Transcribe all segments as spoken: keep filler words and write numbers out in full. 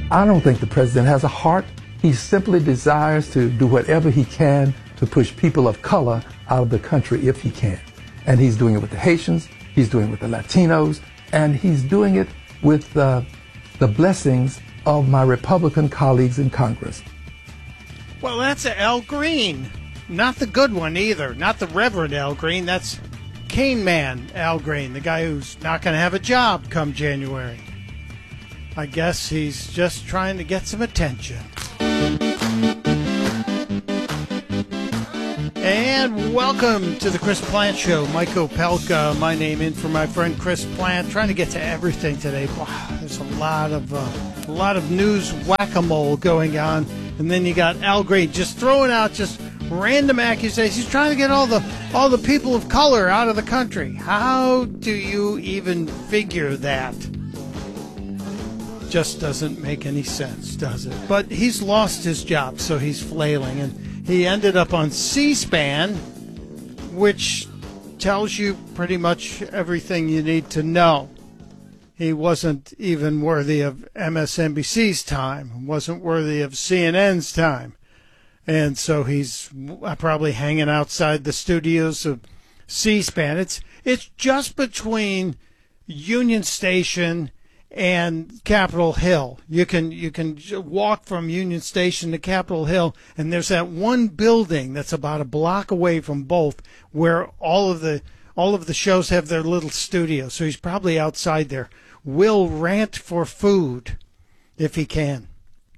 I don't think the president has a heart. He simply desires to do whatever he can to push people of color out of the country if he can. And he's doing it with the Haitians, he's doing it with the Latinos, and he's doing it with uh, the blessings of my Republican colleagues in Congress. Well, that's Al Green. Not the good one either. Not the Reverend Al Green. That's Cane Man Al Green, the guy who's not going to have a job come January. I guess he's just trying to get some attention. And welcome to the Chris Plant Show. Mike Opelka, my name, in for my friend Chris Plant. Trying to get to everything today. Wow, there's a lot of uh, a lot of news whack-a-mole going on. And then you got Al Green just throwing out just random accusations. He's trying to get all the all the people of color out of the country. How do you even figure that? Just doesn't make any sense, does it? But he's lost his job, so he's flailing. And he ended up on C-SPAN, which tells you pretty much everything you need to know. He wasn't even worthy of M S N B C's time, wasn't worthy of C N N's time. And so he's probably hanging outside the studios of C-SPAN. It's, it's just between Union Station and Capitol Hill. You can you can walk from Union Station to Capitol Hill, and there's that one building that's about a block away from both, where all of the all of the shows have their little studios. So he's probably outside there. Will rant for food if he can.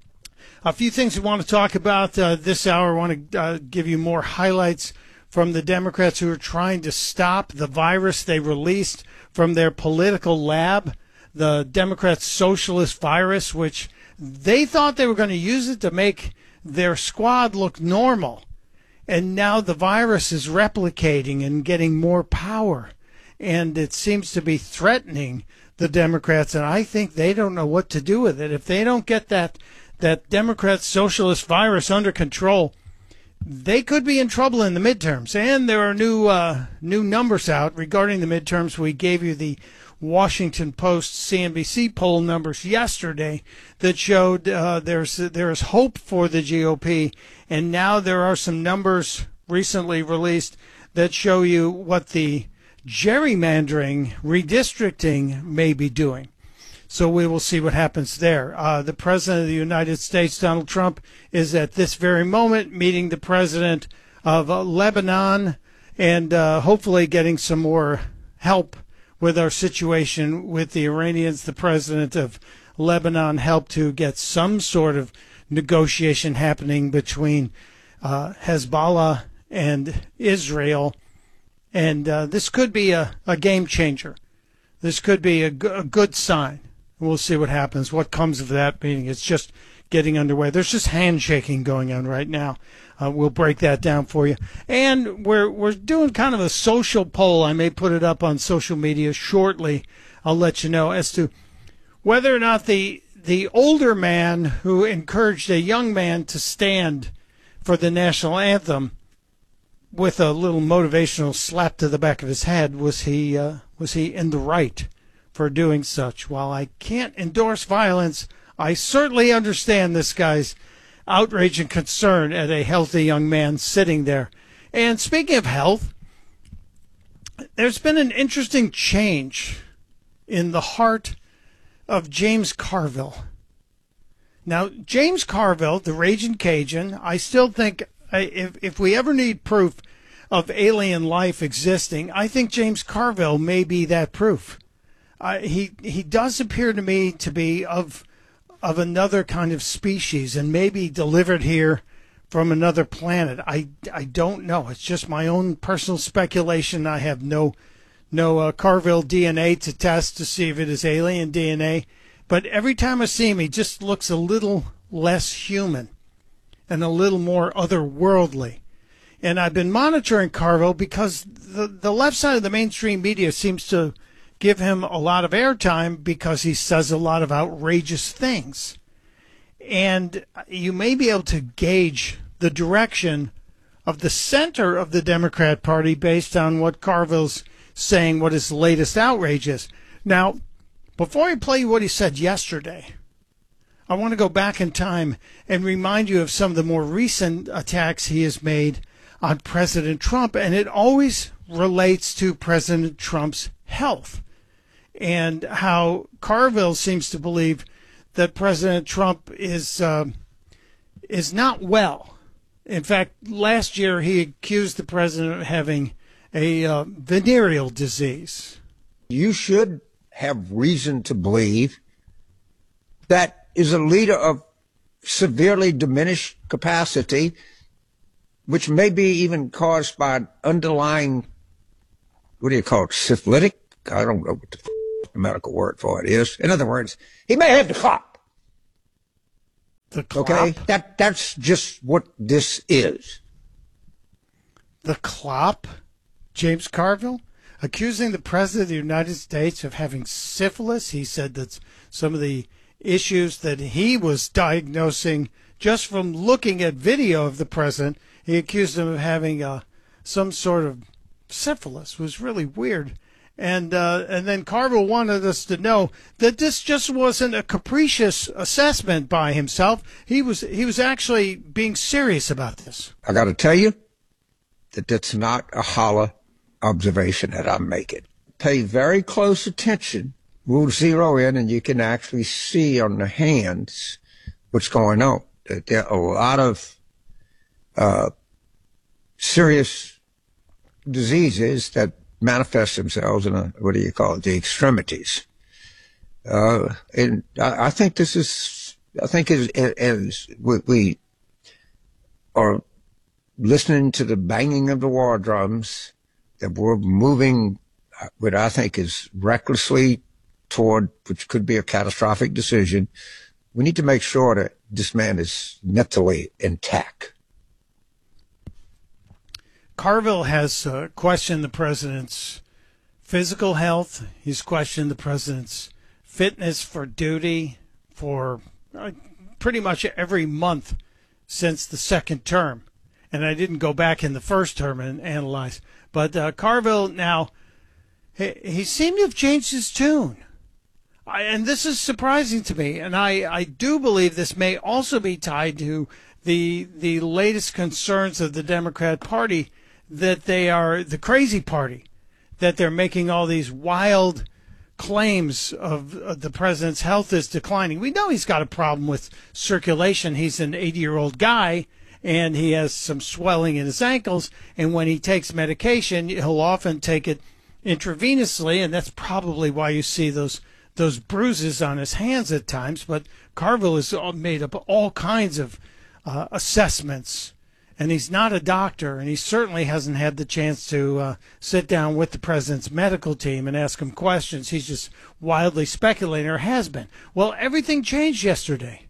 A few things we want to talk about uh, this hour. I want to uh, give you more highlights from the Democrats who are trying to stop the virus they released from their political lab. The Democrats' socialist virus, which they thought they were going to use it to make their squad look normal. And now the virus is replicating and getting more power. And it seems to be threatening the Democrats. And I think they don't know what to do with it. If they don't get that, that Democrat socialist virus under control, they could be in trouble in the midterms. And there are new, uh, new numbers out regarding the midterms. We gave you the Washington Post C N B C poll numbers yesterday that showed uh, there's there is hope for the G O P, and now there are some numbers recently released that show you what the gerrymandering, redistricting may be doing. So we will see what happens there. Uh, the President of the United States, Donald Trump, is at this very moment meeting the President of uh, Lebanon and uh, hopefully getting some more help with our situation with the Iranians. The president of Lebanon helped to get some sort of negotiation happening between uh, Hezbollah and Israel. And uh, this could be a, a game changer. This could be a, g- a good sign. We'll see what happens, what comes of that meeting. It's just getting underway. There's just handshaking going on right now. Uh, we'll break that down for you. And we're we're doing kind of a social poll. I may put it up on social media shortly. I'll let you know as to whether or not the the older man who encouraged a young man to stand for the national anthem with a little motivational slap to the back of his head, was he uh, was he in the right for doing such? While I can't endorse violence, I certainly understand this guy's outrage and concern at a healthy young man sitting there. And speaking of health, there's been an interesting change in the heart of James Carville. Now, James Carville, the Raging Cajun, I still think if if we ever need proof of alien life existing, I think James Carville may be that proof. Uh, he he does appear to me to be of of another kind of species and maybe delivered here from another planet. I, I don't know. It's just my own personal speculation. I have no no uh, Carville D N A to test to see if it is alien D N A. But every time I see him, he just looks a little less human and a little more otherworldly. And I've been monitoring Carville because the, the left side of the mainstream media seems to give him a lot of airtime because he says a lot of outrageous things. And you may be able to gauge the direction of the center of the Democrat Party based on what Carville's saying, what his latest outrage is. Now, before I play you what he said yesterday, I want to go back in time and remind you of some of the more recent attacks he has made on President Trump, and it always relates to President Trump's health and how Carville seems to believe that President Trump is uh, is not well. In fact, last year he accused the president of having a uh, venereal disease. You should have reason to believe that is a leader of severely diminished capacity, which may be even caused by an underlying, what do you call it, syphilitic? I don't know what the, f- the medical word for it is. In other words, he may have the clot. The clop? Okay? That, that's just what this is. The clop? James Carville? Accusing the President of the United States of having syphilis. He said that some of the issues that he was diagnosing just from looking at video of the President, he accused him of having uh, some sort of syphilis. It was really weird. And uh, and then Carville wanted us to know that this just wasn't a capricious assessment by himself. He was he was actually being serious about this. I got to tell you that that's not a holler observation that I'm making. Pay very close attention. We'll zero in, and you can actually see on the hands what's going on. There are a lot of uh, serious diseases that manifest themselves in a, what do you call it, the extremities. Uh, and I, I think this is, I think as, as we, we are listening to the banging of the war drums, that we're moving what I think is recklessly toward, which could be a catastrophic decision. We need to make sure that this man is mentally intact. Carville has uh, questioned the president's physical health. He's questioned the president's fitness for duty for uh, pretty much every month since the second term. And I didn't go back in the first term and analyze. But uh, Carville now, he, he seemed to have changed his tune. I, and this is surprising to me. And I, I do believe this may also be tied to the the latest concerns of the Democrat Party, that they are the crazy party, that they're making all these wild claims of, of the president's health is declining. We know he's got a problem with circulation. He's an eighty-year-old guy, and he has some swelling in his ankles, and when he takes medication, he'll often take it intravenously, and that's probably why you see those those bruises on his hands at times. But Carville has made up all kinds of uh, assessments, and he's not a doctor, and he certainly hasn't had the chance to uh, sit down with the president's medical team and ask him questions. He's just wildly speculating, or has been. Well, everything changed yesterday.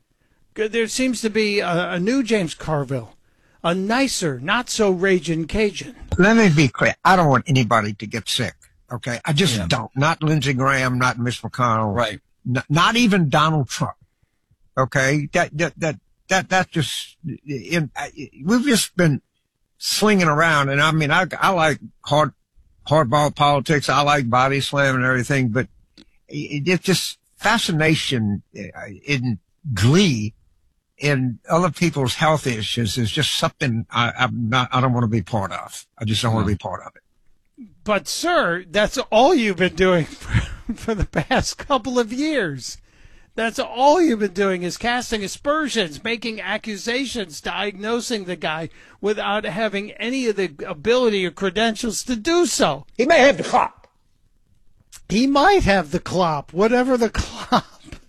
There seems to be a, a new James Carville, a nicer, not so raging Cajun. Let me be clear. I don't want anybody to get sick. Okay. I just Yeah. don't. Not Lindsey Graham, not Mitch McConnell. Right. N- not even Donald Trump. Okay. That, that, that, that, that just, in, I, we've just been slinging around. And I mean, I, I like hard, hardball politics. I like body slam and everything, but it, it's just fascination in glee in other people's health issues is just something I, I'm not, I don't want to be part of. I just don't want to be part of it. But, sir, that's all you've been doing for, for the past couple of years. That's all you've been doing is casting aspersions, making accusations, diagnosing the guy without having any of the ability or credentials to do so. He may have the clop. He might have the clop, whatever the clop.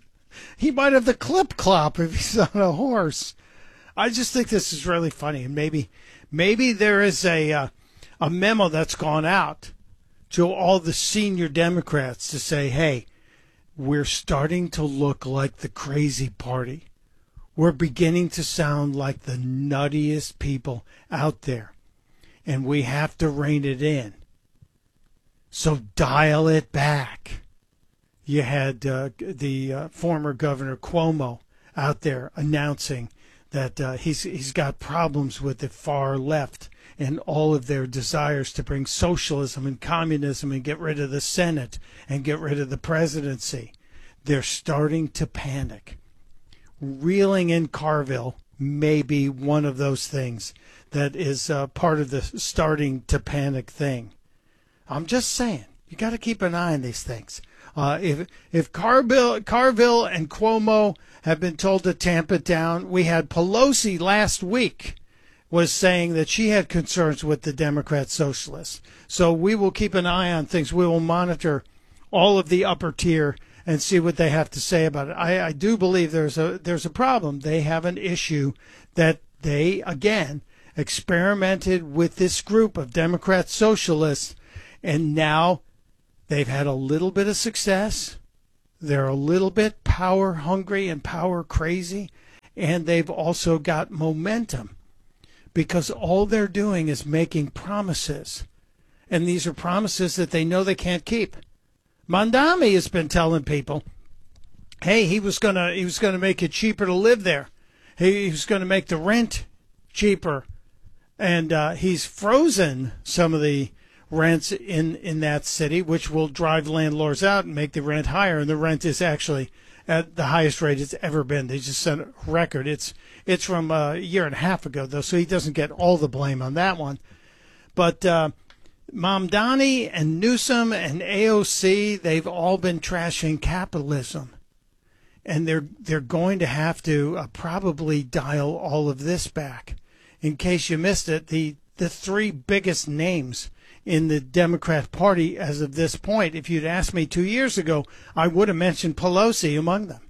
He might have the clip clop if he's on a horse. I just think this is really funny, and maybe, maybe there is a uh, a memo that's gone out to all the senior Democrats to say, "Hey, we're starting to look like the crazy party. We're beginning to sound like the nuttiest people out there, and we have to rein it in. So dial it back." You had uh, the uh, former Governor Cuomo out there announcing that uh, he's he's got problems with the far left and all of their desires to bring socialism and communism and get rid of the Senate and get rid of the presidency. They're starting to panic. reeling in Carville may be one of those things that is uh, part of the starting to panic thing. I'm just saying, you got to keep an eye on these things. Uh, if if Carville, Carville and Cuomo have been told to tamp it down, we had Pelosi last week was saying that she had concerns with the Democrat socialists. So we will keep an eye on things. We will monitor all of the upper tier and see what they have to say about it. I, I do believe there's a there's a problem. They have an issue that they, again, experimented with this group of Democrat socialists, and now they've had a little bit of success. They're a little bit power hungry and power crazy, and they've also got momentum because all they're doing is making promises, and these are promises that they know they can't keep. Mondami has been telling people, hey, he was gonna he was gonna make it cheaper to live there. He, he was gonna make the rent cheaper, and uh, he's frozen some of the rents in, in that city, which will drive landlords out and make the rent higher. And the rent is actually at the highest rate it's ever been. They just set a record. It's it's from a year and a half ago, though, so he doesn't get all the blame on that one. But uh, Mamdani and Newsom and A O C, they've all been trashing capitalism. And they're they're going to have to uh, probably dial all of this back. In case you missed it, the, the three biggest names in the Democrat Party as of this point, if you'd asked me two years ago, I would have mentioned Pelosi among them.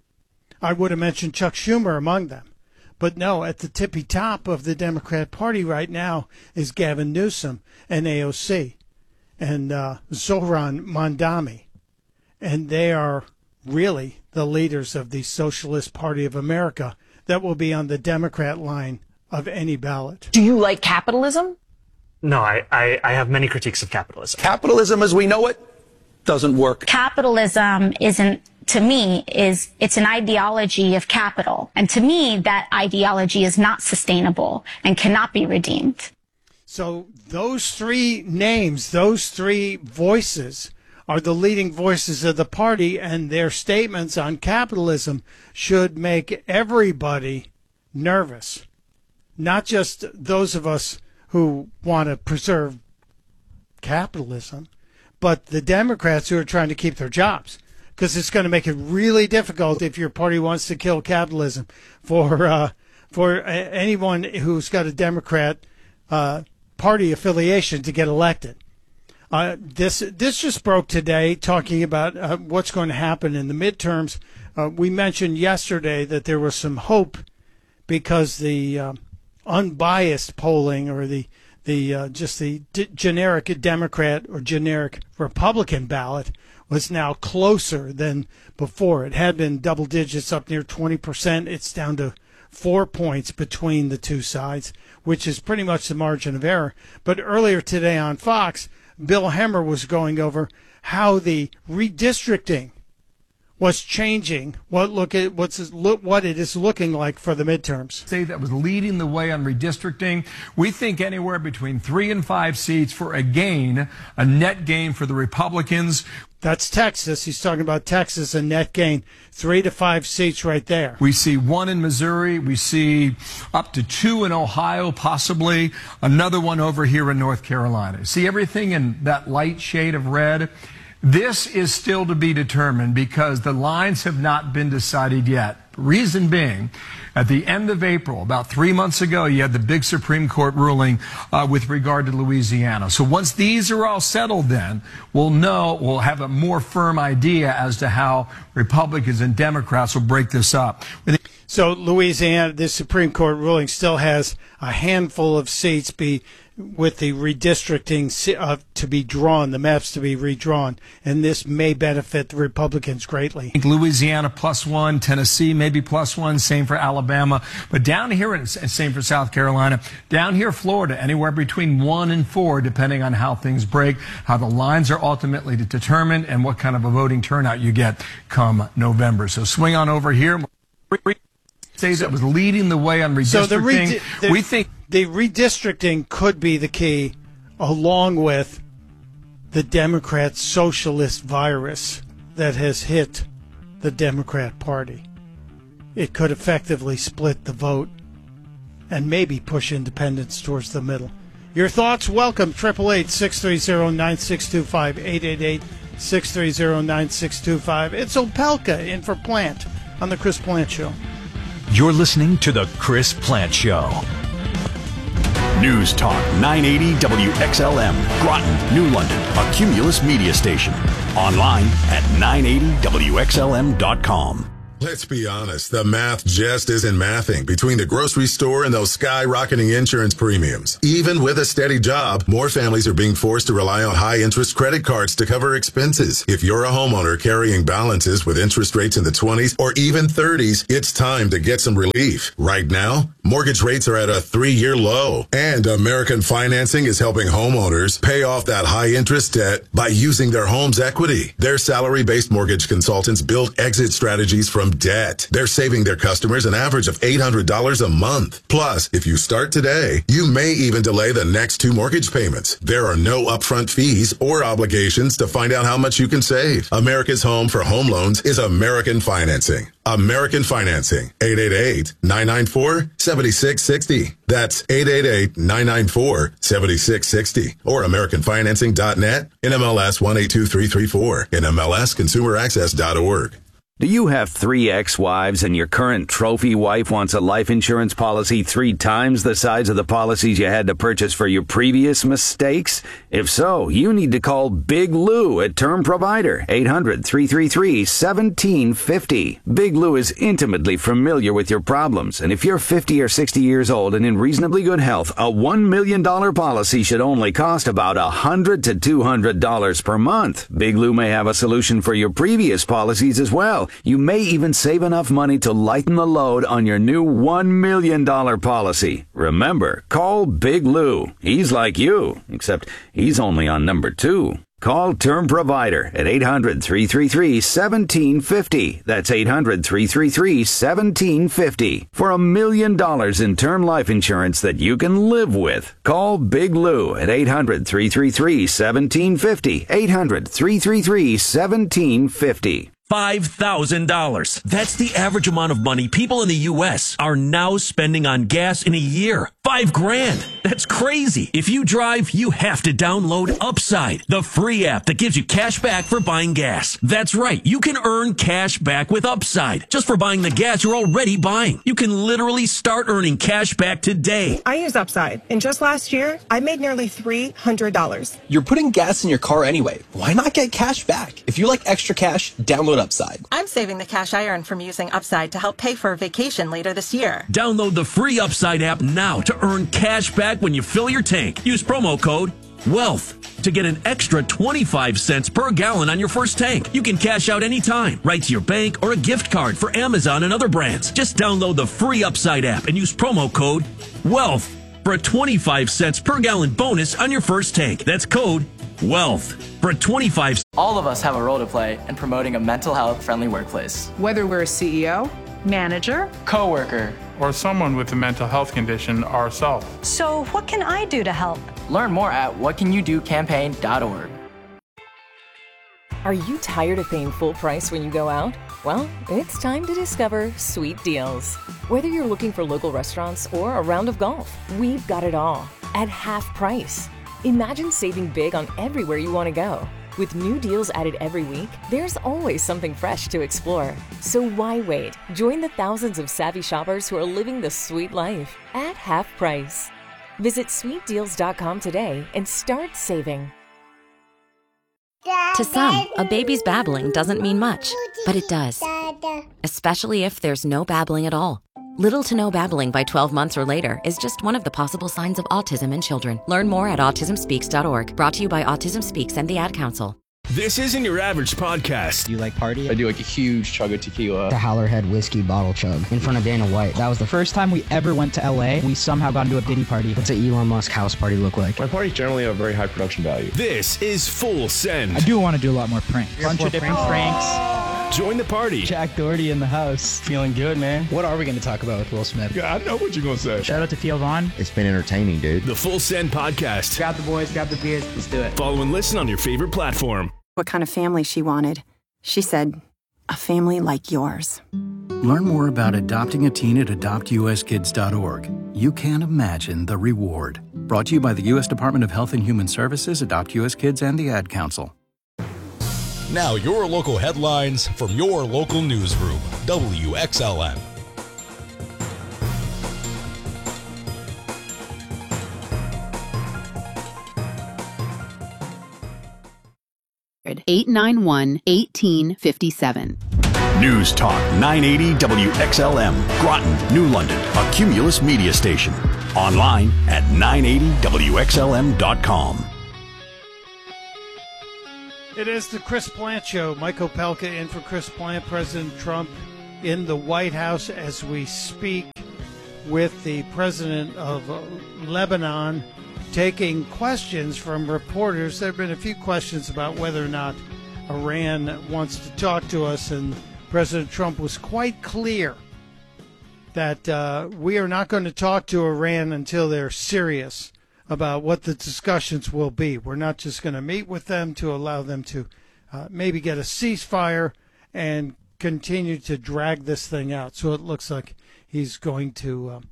I would have mentioned Chuck Schumer among them. But no, at the tippy top of the Democrat Party right now is Gavin Newsom and A O C and uh, Zohran Mamdani. And they are really the leaders of the Socialist Party of America that will be on the Democrat line of any ballot. Do you like capitalism? No, I, I, I have many critiques of capitalism. Capitalism as we know it doesn't work. Capitalism isn't, to me, is it's an ideology of capital. And to me, that ideology is not sustainable and cannot be redeemed. So those three names, those three voices are the leading voices of the party, and their statements on capitalism should make everybody nervous, not just those of us who want to preserve capitalism, but the Democrats who are trying to keep their jobs, because it's going to make it really difficult if your party wants to kill capitalism for uh, for a- anyone who's got a Democrat uh, party affiliation to get elected. Uh, this this just broke today, talking about uh, what's going to happen in the midterms. Uh, we mentioned yesterday that there was some hope because the uh, unbiased polling, or the the uh, just the d- generic Democrat or generic Republican ballot, was now closer than before. It had been double digits, up near twenty percent. It's down to four points between the two sides, which is pretty much the margin of error. But earlier today on Fox, Bill Hemmer was going over how the redistricting was changing what look at what's look what it is looking like for the midterms. State that was leading the way on redistricting. We think anywhere between three and five seats for a gain, a net gain for the Republicans. That's Texas. He's talking about Texas, a net gain, three to five seats right there. We see one in Missouri. We see up to two in Ohio, possibly another one over here in North Carolina. See everything in that light shade of red? This is still to be determined because the lines have not been decided yet. Reason being, at the end of April, about three months ago, you had the big Supreme Court ruling uh, with regard to Louisiana. So once these are all settled, then we'll know, we'll have a more firm idea as to how Republicans and Democrats will break this up. So Louisiana, the Supreme Court ruling still has a handful of seats be with the redistricting uh, to be drawn, the maps to be redrawn, and this may benefit the Republicans greatly. Louisiana plus one, Tennessee maybe plus one, same for Alabama. But down here, and same for South Carolina, down here Florida, anywhere between one and four, depending on how things break, how the lines are ultimately determined, and what kind of a voting turnout you get come November. So swing on over here. Say that was leading the way on redistricting. So the redi- the, we think the redistricting could be the key, along with the Democrat socialist virus that has hit the Democrat Party. it could effectively split the vote and maybe push independents towards the middle. Your thoughts? Welcome. eight eight eight, six three zero, nine six two five. eight eight eight, six three zero, nine six two five. It's Opelka in for Plant on the Chris Plant Show. You're listening to the Chris Plant Show. News Talk nine eighty W X L M, Groton, New London, a Cumulus media station. Online at nine eighty W X L M dot com. Let's be honest, the math just isn't mathing between the grocery store and those skyrocketing insurance premiums. Even with a steady job, more families are being forced to rely on high-interest credit cards to cover expenses. If you're a homeowner carrying balances with interest rates in the twenties or even thirties, it's time to get some relief. Right now, mortgage rates are at a three-year low, and American Financing is helping homeowners pay off that high-interest debt by using their home's equity. Their salary-based mortgage consultants build exit strategies from debt. They're saving their customers an average of eight hundred dollars a month. Plus, if you start today, you may even delay the next two mortgage payments. There are no upfront fees or obligations to find out how much you can save. America's home for home loans is American Financing. American Financing. eight eight eight, nine nine four, seven six six zero. That's eight eight eight, nine nine four, seven six six zero. Or American Financing dot net, N M L S one eight two three three four, N M L S consumer access dot org. Do you have three ex-wives and your current trophy wife wants a life insurance policy three times the size of the policies you had to purchase for your previous mistakes? If so, you need to call Big Lou at Term Provider, eight hundred, three three three, one seven five zero. Big Lou is intimately familiar with your problems, and if you're fifty or sixty years old and in reasonably good health, a one million dollars policy should only cost about one hundred to two hundred dollars per month. Big Lou may have a solution for your previous policies as well. You may even save enough money to lighten the load on your new one million dollars policy. Remember, call Big Lou. He's like you, except he's only on number two. Call Term Provider at eight hundred, three three three, one seven five zero. That's eight hundred, three three three, one seven five zero. For a million dollars in term life insurance that you can live with. Call Big Lou at eight hundred, three three three, one seven five zero. eight hundred, three three three, one seven five zero. five thousand dollars. That's the average amount of money people in the U S are now spending on gas in a year. Five grand. That's crazy. If you drive, you have to download Upside, the free app that gives you cash back for buying gas. That's right. You can earn cash back with Upside just for buying the gas you're already buying. You can literally start earning cash back today. I use Upside, and just last year, I made nearly three hundred dollars. You're putting gas in your car anyway. Why not get cash back? If you like extra cash, download Upside. I'm saving the cash I earn from using Upside to help pay for a vacation later this year. Download the free Upside app now to earn cash back when you fill your tank. Use promo code WEALTH to get an extra twenty-five cents per gallon on your first tank. You can cash out anytime, right to your bank or a gift card for Amazon and other brands. Just download the free Upside app and use promo code WEALTH for a twenty-five cents per gallon bonus on your first tank. That's code WEALTH for a twenty-five. All of us have a role to play in promoting a mental health friendly workplace. Whether we're a C E O, manager, coworker, or someone with a mental health condition ourselves. So what can I do to help? Learn more at what can you do campaign dot org. Are you tired of paying full price when you go out? Well, it's time to discover Sweet Deals. Whether you're looking for local restaurants or a round of golf, we've got it all at half price. Imagine saving big on everywhere you want to go. With new deals added every week, there's always something fresh to explore. So why wait? Join the thousands of savvy shoppers who are living the sweet life at half price. Visit sweet deals dot com today and start saving. To some, a baby's babbling doesn't mean much, but it does. Especially if there's no babbling at all. Little to no babbling by twelve months or later is just one of the possible signs of autism in children. Learn more at autism speaks dot org. Brought to you by Autism Speaks and the Ad Council. This isn't your average podcast. Do you like party? I do like a huge chug of tequila. The Howlerhead whiskey bottle chug in front of Dana White. That was the first time we ever went to L A. We somehow got into a Diddy party. What's an Elon Musk house party look like? My parties generally have very high production value. This is Full Send. I do want to do a lot more pranks. A bunch of different pranks. Join the party. Jack Doherty in the house. Feeling good, man. What are we going to talk about with Will Smith? Yeah, I know what you're going to say. Shout out to Theo Vaughn. It's been entertaining, dude. The Full Send podcast. Grab the boys, grab the beers. Let's do it. Follow and listen on your favorite platform. What kind of family she wanted. She said, a family like yours. Learn more about adopting a teen at adopt u s kids dot org. You can't imagine the reward. Brought to you by the U S Department of Health and Human Services, Adopt U S Kids, and the Ad Council. Now your local headlines from your local newsroom, W X L M. eight nine one, one eight five seven. News Talk nine eighty W X L M, Groton, New London, a Cumulus media station. Online at nine eighty W X L M dot com. It is the Chris Plant Show. Mike Opelka in for Chris Plant. President Trump in the White House as we speak with the president of Lebanon, taking questions from reporters. There have been a few questions about whether or not Iran wants to talk to us, and President Trump was quite clear that uh, we are not going to talk to Iran until they're serious about what the discussions will be. We're not just going to meet with them to allow them to uh, maybe get a ceasefire and continue to drag this thing out. So it looks like he's going to uh,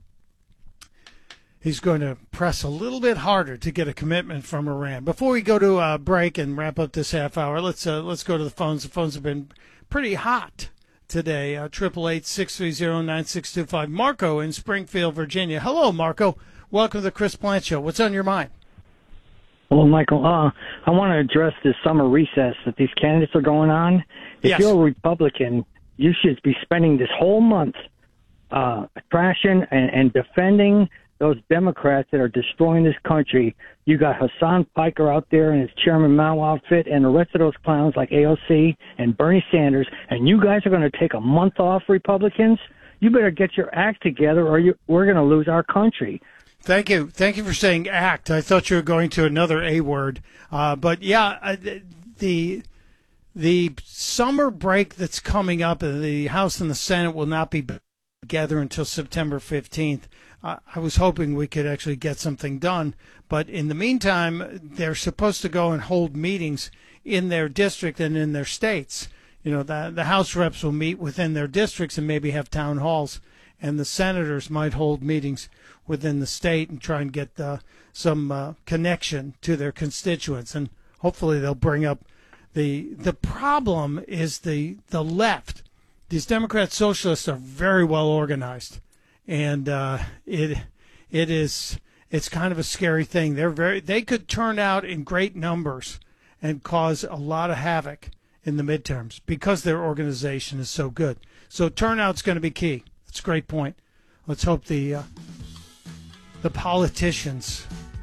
he's going to press a little bit harder to get a commitment from Iran. Before we go to a break and wrap up this half hour, let's uh, let's go to the phones. The phones have been pretty hot today. Triple eight six three zero nine six two five. Marco in Springfield, Virginia. Hello, Marco. Welcome to the Chris Plant Show. What's on your mind? Hello, Michael. Uh, I want to address this summer recess that these candidates are going on. If yes. you're a Republican, you should be spending this whole month uh, trashing and, and defending those Democrats that are destroying this country. You got Hassan Piker out there in his Chairman Mao outfit and the rest of those clowns like A O C and Bernie Sanders, and you guys are going to take a month off, Republicans? You better get your act together or you, we're going to lose our country. Thank you. Thank you for saying act. I thought you were going to another A word. Uh, but, yeah, the the summer break that's coming up, the House and the Senate will not be together until September fifteenth. Uh, I was hoping we could actually get something done. But in the meantime, they're supposed to go and hold meetings in their district and in their states. You know, the, the House reps will meet within their districts and maybe have town halls, and the senators might hold meetings within the state and try and get uh, some uh, connection to their constituents. And hopefully they'll bring up the the problem is the the left. These Democrat socialists are very well organized, and uh, it it is it's kind of a scary thing. They're very they could turn out in great numbers and cause a lot of havoc in the midterms because their organization is so good. So turnout's going to be key. That's a great point. Let's hope the uh, the politicians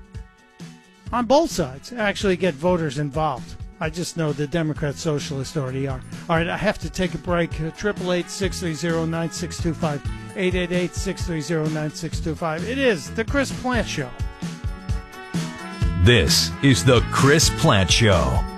on both sides actually get voters involved. I just know the Democrat socialists already are. All right, I have to take a break. Triple eight six three zero nine six two five, eight eight eight six three zero nine six two five. It is the Chris Plant Show. This is the Chris Plant Show.